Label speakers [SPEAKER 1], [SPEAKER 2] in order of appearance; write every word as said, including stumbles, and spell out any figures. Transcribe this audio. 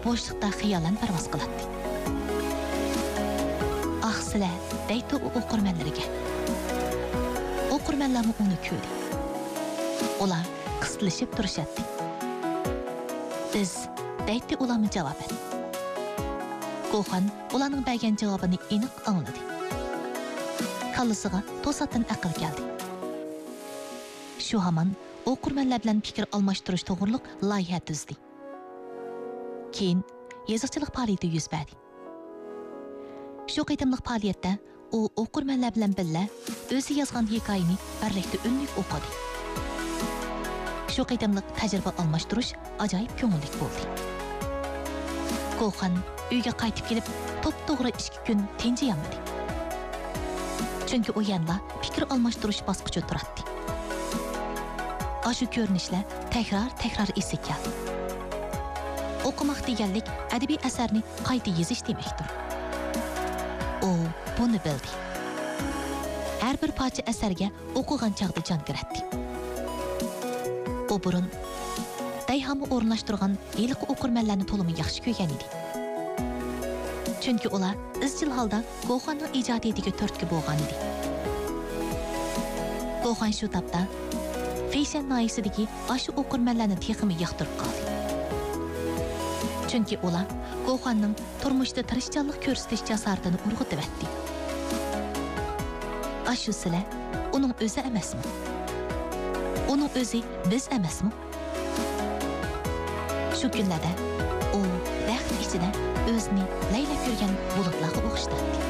[SPEAKER 1] boşluqda xiyolan parvoz qiladi. Ah sizlar, deydi u o'qirmanlarga. O'qirmanlarmi uni ko'rdi. Ular qistilishib turishadi. Biz, deydi ularni javob etdi. Gohan ularning bergan javobini aniq angladi. Kallasiga to'satdan aql keldi. Shu hamon o'qirmanlar bilan fikr almashtirish to'g'riliq loyiha tuzdi. Keyin yoziqchilik faoliyati yuz berdi. Shu qitimliq faoliyatda u o'qirmanlar bilan birga o'zi yozgan hikoyani birlikda unlik o'qidi. Shu qitimliq tajriba almashtirish ajoyib ko'ngillik bo'ldi. Gohan uyga qaytib kelib, to'p-to'g'ri ikki kun tinchiyamadi. Chunki u yanla fikr almashtirish bosqichi turadi. Ashu ko'rinishlar takror-takror esiga keldi. O'qimoq deganlik adabiy asarni qayta yozish demakdir. U buni bildi. Har bir parcha asarga o'qigan chaqda jon kiratdi. U burun dayhamni o'rnashtirgan yiliq o'qirmanlarni to'limi yaxshi ko'rgan edi. Chunki ular izchil holda Gohanning ijodiyatiga turtki bo'lgan edi. Gohan shu topda Feyshan noyisidagi ashu o'qirmanlarni texmi yoqtirib qoldi. Chunki ular Gohanning turmushda tirishchanlik ko'rsatish jasoratini urg'itib etdi. Ashu sizlar uning o'zi emasmi? Uning o'zi biz emasmi? Shu kunlarda u vaqt ichida o'zini laylab yurgan bulutlarga o'xshatdi.